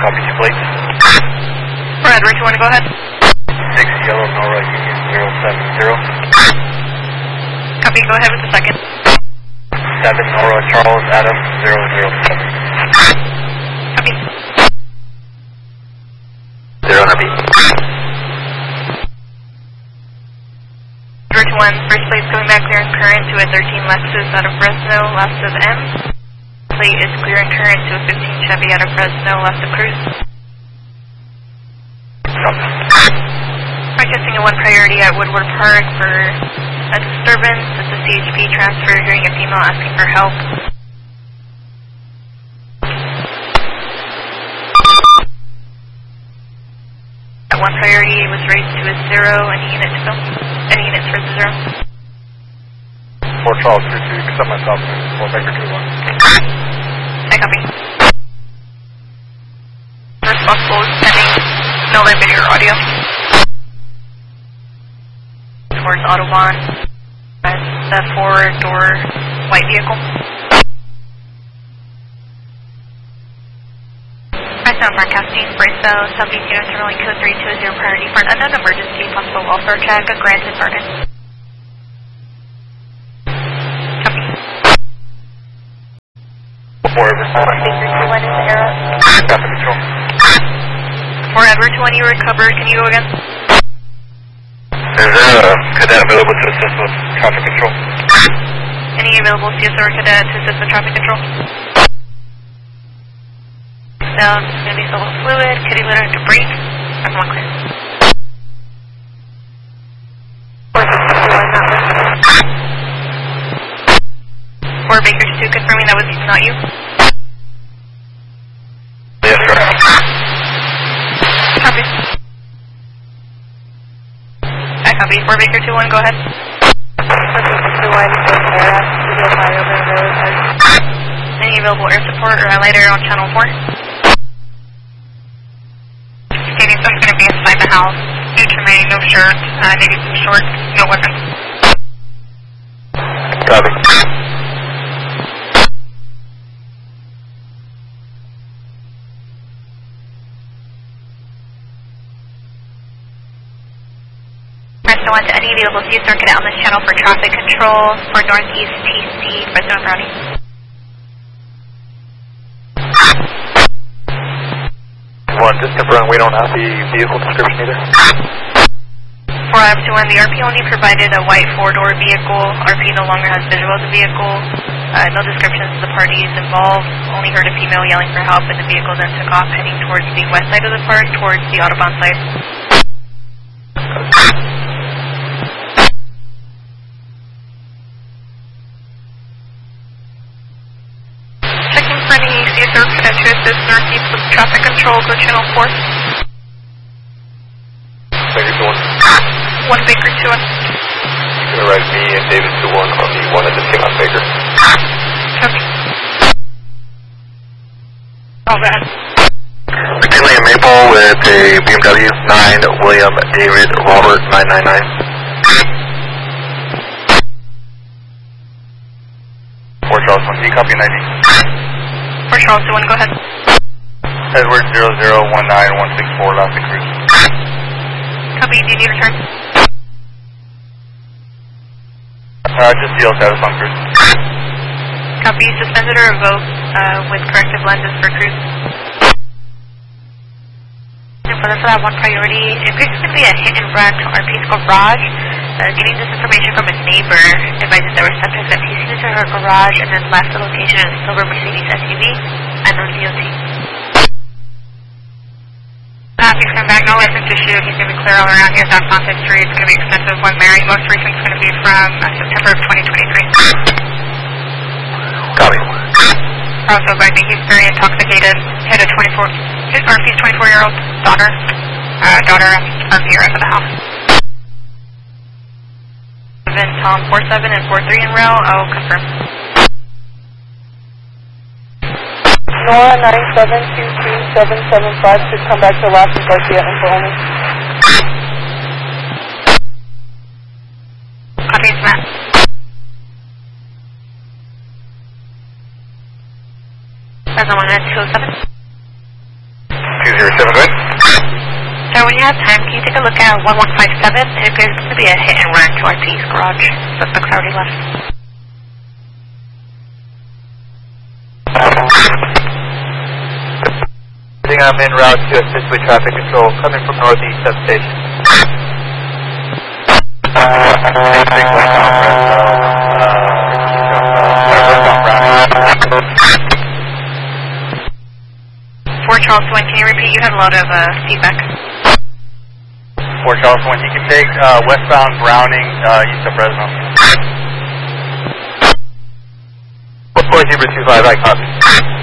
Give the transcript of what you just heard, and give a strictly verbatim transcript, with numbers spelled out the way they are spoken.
Copy two plates. Red, where do you want to go ahead? six Yellow Nora Union zero seven zero. Copy, go ahead with the second. seven Nora Charles Adam zero zero seven. Copy. zero on R B. Route one, first plate's going back clear and current to a thirteen Lexus out of Fresno, left of M. Plate is clear and current to a fifteen Chevy out of Fresno, left of Cruz. Practicing a one priority at Woodward Park for a disturbance. It's a C H P transfer, hearing a female asking for help. At one priority was raised to a zero. Any unit to go? Any units for the zero? four Charles two two, accept myself, four Baker two one. I copy. Responsible is sending no live video or audio towards Autobahn and the four-door white vehicle. I sound broadcasting Brace South, Southeast Units Rolling Code three two zero priority for an unknown emergency possible welfare check, granted Vernon. Copy. four Edward Baker two one is the arrow. Traffic control. four Edward two one, you recovered. Can you go again? Is there a cadet available to assist with traffic control? Any available C S O or cadet to assist with traffic control? Down, it's going to be solo fluid, kitty litter to brake. That's one clear. Four Baker two confirming that was not you? Yes, sir. Copy. I copy. four Baker two one, go ahead. Any available air support or allied air on channel four? Stating someone's going to be inside the house. Due to me, no shirt, uh, maybe some shorts, no weapons. Copy. Fresno one to any available C S O or cadet on this channel for traffic control for Northeast T C, Fresno and Brownie. One, just confirm we don't have the vehicle description either. four F two one, the R P only provided a white four-door vehicle. R P no longer has visual of the vehicle. Uh, no descriptions of the parties involved. Only heard a female yelling for help, and the vehicle then took off heading towards the west side of the park, towards the Autobahn side. Checking for any C S O cadet to assist Northeast with traffic control, go channel four. Baker two one. one Baker two one. You're gonna write me and David two one on the one assisting on Baker. Copy. Oh, bad. McKinley and Maple with a B M W nine William David Robert nine nine nine. four Charles one, D copy ninety. four Charles two one, go ahead. Edward zero zero one nine one six four, last and cruise. Copy, do you need return? Uh, just deal status on cruise. Copy, suspended or revoked uh, with corrective lenses for cruise. And for this, that one priority, it appears to be a hit and run to R P's garage. Uh, getting this information from a neighbor advises there were subjects that P C'd into her garage and then left the location in a silver Mercedes S U V and no D O T. Copy, come back, no license issue. He's going to be clear all around here. That's not history. It's going to be extensive. One married. Most recent is going to be from uh, September of twenty twenty-three. Copy. Also, I think he's very intoxicated. Had a twenty-four, or he's twenty-four-year-old daughter, uh, daughter of the rest of the house. Then Tom four seven and four three in rail. I'll confirm. Nora nine seven two two seven seven five should come back to Las and Garcia info only. Copy, Matt. That's the one at two oh seven. two zero seven, go ahead. Sir, when you have time, can you take a look at one one five seven? It appears to be a hit and run to our T's garage. Suspect's already left. I think I'm en route to assist with traffic control, coming from northeast substation. Fort Charles One, can you repeat? You had a lot of uh, feedback. Fort Charles One, you can take uh, westbound Browning, uh, east of Fresno. four zero two five, I copy.